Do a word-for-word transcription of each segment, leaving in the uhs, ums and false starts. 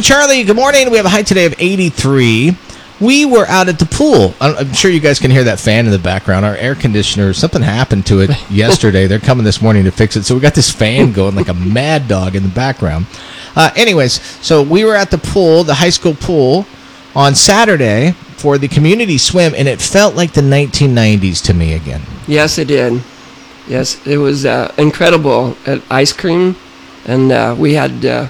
Charlie. Good morning. We have a high today of eighty-three. We were out at the pool. I'm sure you guys can hear that fan in the background. Our air conditioner, something happened to it yesterday. They're coming this morning to fix it. So we got this fan going like a mad dog in the background. Uh, anyways, so we were at the pool, the high school pool, on Saturday for the community swim, and it felt like the nineteen nineties to me again. Yes, it did. Yes, it was uh, incredible at ice cream, and uh, we had... Uh,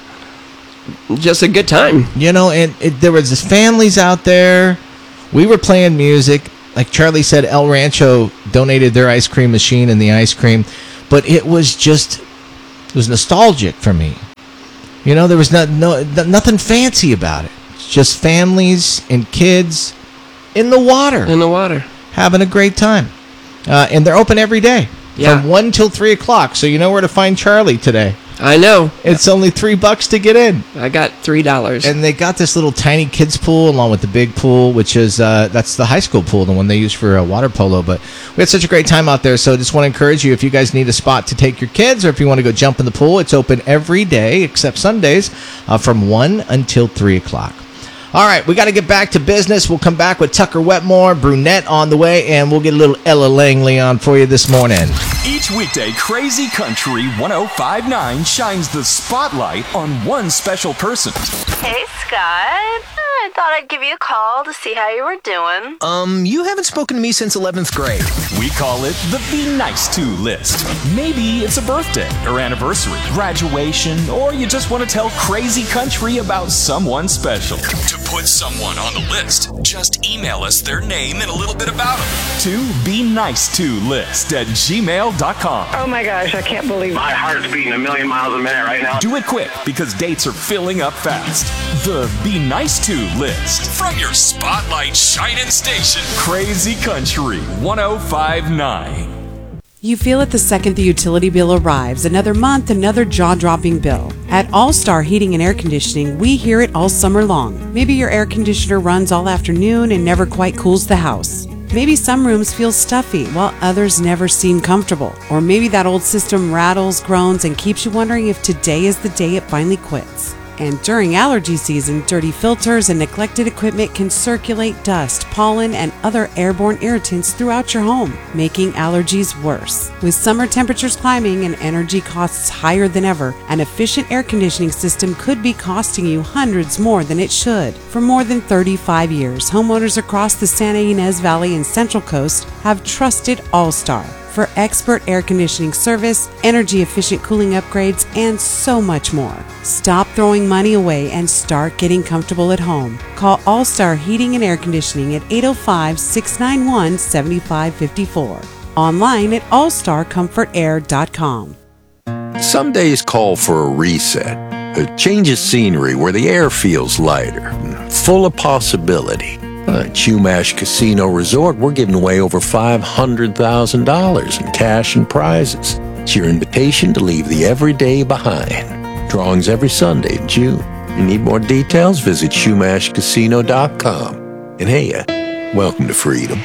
just a good time. You know, and it, there was families out there. We were playing music. Like Charlie said, El Rancho donated their ice cream machine and the ice cream. But it was just, it was nostalgic for me. You know, there was not, no, nothing fancy about it. It's just families and kids in the water. In the water. Having a great time. Uh, and they're open every day. Yeah. From one till three o'clock. So you know where to find Charlie today. I know. It's only three bucks to get in. I got three dollars. And they got this little tiny kids pool along with the big pool, which is, uh, that's the high school pool, the one they use for uh, water polo. But we had such a great time out there. So I just want to encourage you, if you guys need a spot to take your kids or if you want to go jump in the pool, it's open every day except Sundays uh, from one until three o'clock. All right, we got to get back to business. We'll come back with Tucker Wetmore, Brunette on the way, and we'll get a little Ella Langley on for you this morning. Each weekday, Crazy Country one oh five point nine shines the spotlight on one special person. Hey, Scott. I thought I'd give you a call to see how you were doing. Um, you haven't spoken to me since eleventh grade. We call it the Be Nice To list. Maybe it's a birthday or anniversary, graduation, or you just want to tell Crazy Country about someone special. To put someone on the list, just email us their name and a little bit about them to Be Nice To list at gmail dot com. Oh my gosh, I can't believe my heart's beating a million miles a minute right now. Do it quick because dates are filling up fast. The Be Nice To list from your Spotlight Shining Station, Crazy Country one oh five point nine. You feel it the second the utility bill arrives. Another month, another jaw-dropping bill. At All-Star Heating and Air Conditioning, we hear it all summer long. Maybe your air conditioner runs all afternoon and never quite cools the house. Maybe some rooms feel stuffy while others never seem comfortable. Or maybe that old system rattles, groans, and keeps you wondering if today is the day it finally quits. And during allergy season, dirty filters and neglected equipment can circulate dust, pollen, and other airborne irritants throughout your home, making allergies worse. With summer temperatures climbing and energy costs higher than ever, an efficient air conditioning system could be costing you hundreds more than it should. For more than thirty-five years, homeowners across the Santa Ynez Valley and Central Coast have trusted All-Star for expert air conditioning service, energy-efficient cooling upgrades, and so much more. Stop throwing money away and start getting comfortable at home. Call All-Star Heating and Air Conditioning at eight oh five, six nine one, seven five five four. Online at all star comfort air dot com. Some days call for a reset, a change of scenery where the air feels lighter, full of possibility. At Chumash Casino Resort, we're giving away over five hundred thousand dollars in cash and prizes. It's your invitation to leave the everyday behind. Drawings every Sunday in June. You need more details? Visit Chumash Casino dot com. And hey, uh, welcome to freedom.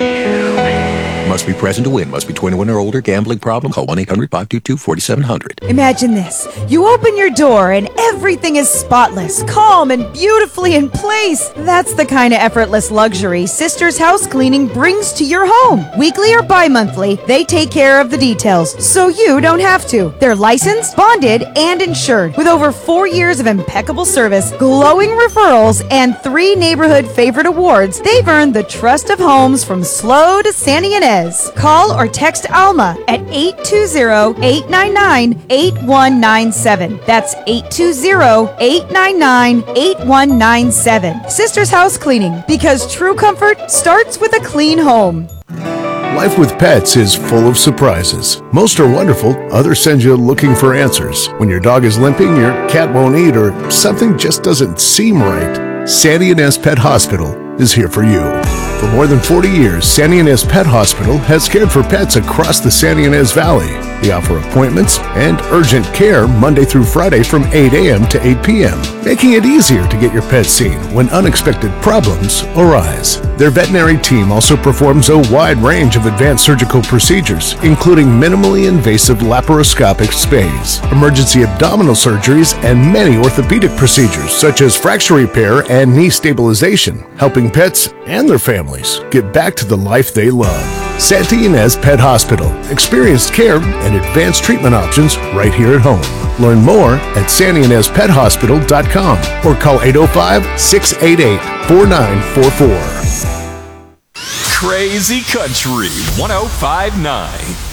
Must be present to win. Must be twenty-one or older. Gambling problem? Call one eight hundred, five two two, four seven zero zero. Imagine this. You open your door and everything is spotless, calm, and beautifully in place. That's the kind of effortless luxury Sisters House Cleaning brings to your home. Weekly or bi-monthly, they take care of the details, so you don't have to. They're licensed, bonded, and insured. With over four years of impeccable service, glowing referrals, and three neighborhood favorite awards, they've earned the trust of homes from Slow to Santa Ynez. Call or text Alma at eight two zero, eight nine nine, eight one nine seven. That's eight two zero, eight nine nine, eight one nine seven. Sisters House Cleaning, because true comfort starts with a clean home. Life with pets is full of surprises. Most are wonderful, others send you looking for answers. When your dog is limping, your cat won't eat, or something just doesn't seem right, Santa Ynez Pet Hospital is here for you. For more than forty years, Santa Ynez Pet Hospital has cared for pets across the Santa Ynez Valley. They offer appointments and urgent care Monday through Friday from eight a.m. to eight p.m., making it easier to get your pet seen when unexpected problems arise. Their veterinary team also performs a wide range of advanced surgical procedures, including minimally invasive laparoscopic spays, emergency abdominal surgeries, and many orthopedic procedures such as fracture repair and knee stabilization, helping pets and their families get back to the life they love. Santa Ynez Pet Hospital. Experienced care and advanced treatment options right here at home. Learn more at santa ynez pet hospital dot com or call eight oh five, six eight eight, four nine four four. Crazy Country one oh five point nine.